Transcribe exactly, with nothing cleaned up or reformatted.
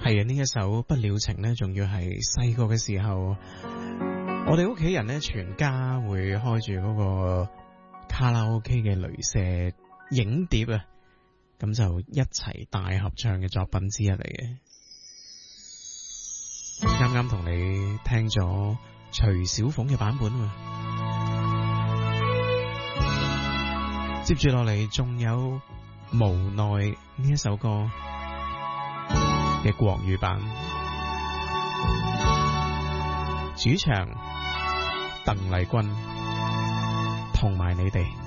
係啊，呢一首不了情呢，仲要係細個嘅時候，我哋屋企人呢，全家會開住嗰個卡拉 OK 嘅鐳射影碟啊，咁就一齊大合唱嘅作品之一嚟嘅。啱啱同你聽咗徐小鳳嘅版本啊，接住落嚟仲有無奈呢一首歌嘅國語版，主唱鄧麗君同埋你哋。